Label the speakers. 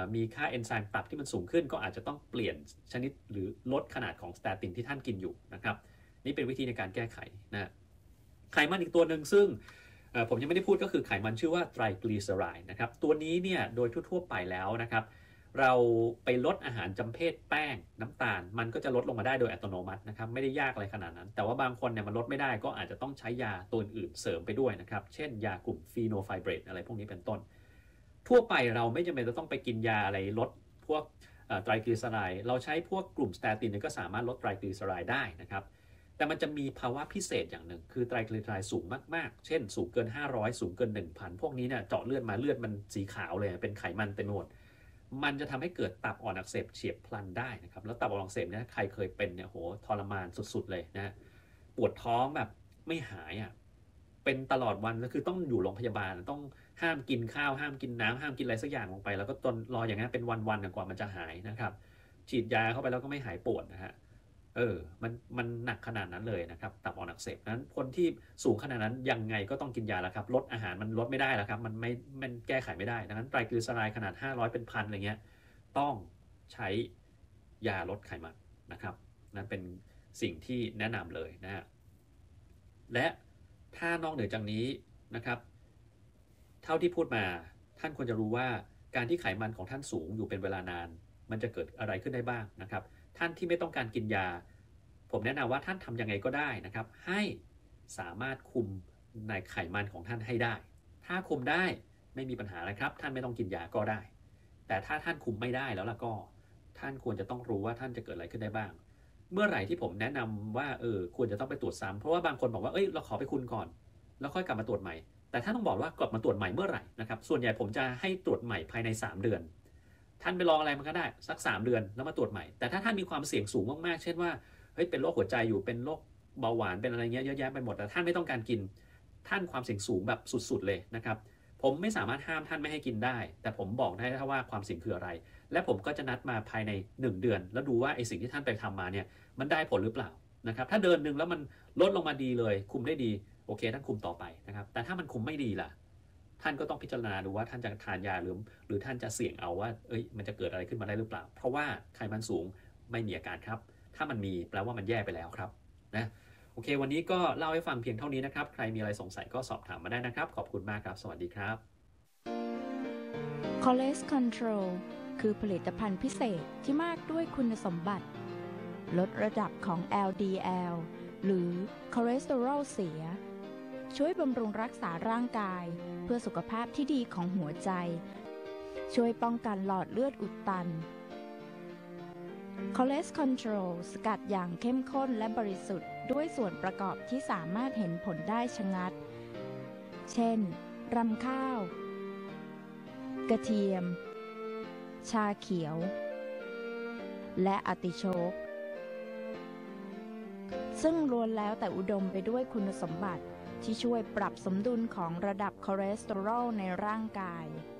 Speaker 1: มีค่าเอนไซม์ตับที่มันสูงขึ้นก็อาจจะต้องเปลี่ยนชนิดหรือลดขนาดของสเตตินที่ท่านกินอยู่นะครับนี่เป็นวิธีในการแก้ไขนะไขมันอีกตัวหนึ่งซึ่งผมยังไม่ได้พูดก็คือไขมันชื่อว่าไตรกลีเซอไรด์นะครับตัวนี้เนี่ยโดยทั่วๆไปแล้วนะครับเราไปลดอาหารจำเพศแป้งน้ำตาลมันก็จะลดลงมาได้โดยอัตโนมัตินะครับไม่ได้ยากอะไรขนาดนั้นแต่ว่าบางคนเนี่ยมันลดไม่ได้ก็อาจจะต้องใช้ยาตัวอื่นเสริมไปด้วยนะครับเช่นยากลุ่มฟีโนไฟเบรตอะไรพวกนี้เป็นต้นทั่วไปเราไม่จำเป็นจะต้องไปกินยาอะไรลดพวกไตรกลีเซอไรด์เราใช้พวกกลุ่มสเตตินก็สามารถลดไตรกลีเซอไรด์ได้นะครับแต่มันจะมีภาวะพิเศษอย่างหนึ่งคือไตรกลีเซอไรด์สูงมากๆเช่นสูงเกิน500สูงเกิน 1,000 พวกนี้เนี่ยเจาะเลือดมาเลือดมันสีขาวเลยเป็นไขมันเต็มหมดมันจะทำให้เกิดตับอ่อนอักเสบเฉียบพลันได้นะครับแล้วตับอ่อนอักเสบเนี่ยใครเคยเป็นเนี่ยโหทรมานสุดๆเลยนะปวดท้องแบบไม่หายอ่ะเป็นตลอดวันก็คือต้องอยู่โรงพยาบาลต้องห้ามกินข้าวห้ามกินน้ำห้ามกินอะไรสักอย่างลงไปแล้วก็ตนรออย่างนั้นเป็นวันๆกว่ามันจะหายนะครับฉีดยาเข้าไปแล้วก็ไม่หายปวดนะฮะมันหนักขนาดนั้นเลยนะครับตับอ่อนอักเสบนั้นคนที่สูงขนาดนั้นยังไงก็ต้องกินยาแล้วครับลดอาหารมันลดไม่ได้แล้วครับมันแก้ไขไม่ได้ดังนั้นไตรกลีเซอไรด์ขนาด500เป็นพันอะไรเงี้ยต้องใช้ยาลดไขมันนะครับนั่นเป็นสิ่งที่แนะนำเลยนะฮะและถ้านอกเหนือจากนี้นะครับเท่าที่พูดมาท่านควรจะรู้ว่าการที่ไขมันของท่านสูงอยู่เป็นเวลานานมันจะเกิดอะไรขึ้นได้บ้างนะครับท่านที่ไม่ต้องการกินยาผมแนะนำว่าท่านทำยังไงก็ได้นะครับให้สามารถคุมในไขมันของท่านให้ได้ถ้าคุมได้ไม่มีปัญหาอะไรครับท่านไม่ต้องกินยาก็ได้แต่ถ้าท่านคุมไม่ได้แล้วล่ะก็ท่านควรจะต้องรู้ว่าท่านจะเกิดอะไรขึ้นได้บ้างเมื่อไหร่ที่ผมแนะนำว่าควรจะต้องไปตรวจซ้ำเพราะว่าบางคนบอกว่าเราขอไปคุณก่อนแล้วค่อยกลับมาตรวจใหม่แต่ท่านต้องบอกว่ากลับมาตรวจใหม่เมื่อไหร่นะครับส่วนใหญ่ผมจะให้ตรวจใหม่ภายใน3เดือนท่านไปลองอะไรมันก็ได้สัก3เดือนแล้วมาตรวจใหม่แต่ถ้าท่านมีความเสี่ยงสูงมากๆเช่นว่าเป็นโรคหัวใจอยู่เป็นโรคเบาหวานเป็นอะไรเงี้ยเยอะแยะไปหมดแต่ท่านไม่ต้องการกินท่านความเสี่ยงสูงแบบสุดๆเลยนะครับผมไม่สามารถห้ามท่านไม่ให้กินได้แต่ผมบอกได้ว่าความเสี่ยงคืออะไรและผมก็จะนัดมาภายใน1เดือนแล้วดูว่าไอสิ่งที่ท่านไปทำมาเนี่ยมันได้ผลหรือเปล่านะครับถ้าเดือนนึงแล้วมันลดลงมาดีเลยคุมได้ดีโอเคท่านคุมต่อไปนะครับแต่ถ้ามันคุมไม่ดีล่ะท่านก็ต้องพิจารณาดูว่าท่านจะทานยาหรือท่านจะเสี่ยงเอาว่ามันจะเกิดอะไรขึ้นมาได้หรือเปล่าเพราะว่าไขมันสูงไม่มีอาการครับถ้ามันมีแปลว่ามันแย่ไปแล้วครับนะโอเควันนี้ก็เล่าให้ฟังเพียงเท่านี้นะครับใครมีอะไรสงสัยก็สอบถามมาได้นะครับขอบคุณมากครับสวัสดีครับ
Speaker 2: Cholesterol Control คือผลิตภัณฑ์พิเศษที่มากด้วยคุณสมบัติลดระดับของ LDL หรือคอเลสเตอรอลเสียช่วยบำรุงรักษาร่างกายเพื่อสุขภาพที่ดีของหัวใจช่วยป้องกันหลอดเลือดอุดตัน Cholesterol Control สกัดอย่างเข้มข้นและบริสุทธิ์ด้วยส่วนประกอบที่สามารถเห็นผลได้ชะงัดเช่นรำข้าวกระเทียมชาเขียวและอาร์ติโชกซึ่งล้วนแล้วแต่อุดมไปด้วยคุณสมบัติที่ช่วยปรับสมดุลของระดับคอเลสเตอรอลในร่างกาย